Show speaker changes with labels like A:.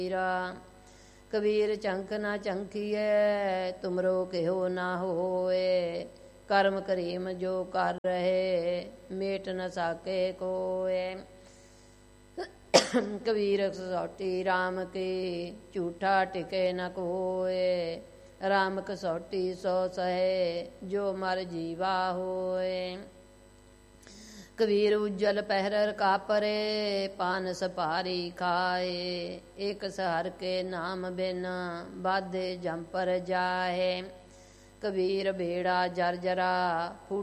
A: ਕਬੀਰ ਚੰਕ ਨਾ ਚੰਕੀਐ, ਤੁਮਰੋ ਕਿਹੋ ਨਾ ਹੋਏ। ਕਰਮ ਕਰੀਮ ਜੋ ਕਰ ਰਹੇ, ਮੇਟ ਨ ਸਾਕੇ ਕੋਏ। ਕਬੀਰ ਕਸੌਟੀ ਰਾਮ ਕੀ, ਝੂਠਾ ਟਿਕੇ ਨ ਕੋਏ। ਰਾਮ ਕਸੌਟੀ ਸੋ ਸਹੇ, ਜੋ ਮਰ ਜੀਵਾ ਹੋਏ। ਕਬੀਰ ਉਜਲ ਪਹਿਰਰ ਕਾਪਰੇ, ਪਾਨ ਸਪਾਰੀ ਖਾਏ। ਇੱਕ ਸਹਰ ਕੇ ਨਾਮ ਬਿਨ, ਬਾਧੇ ਜੰਪਰ ਜਾਏ। ਕਬੀਰ ਬੇੜਾ ਜਰਜਰਾ,